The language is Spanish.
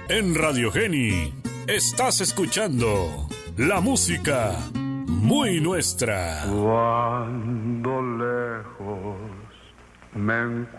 En Radio Geni estás escuchando la música muy nuestra. Cuando lejos me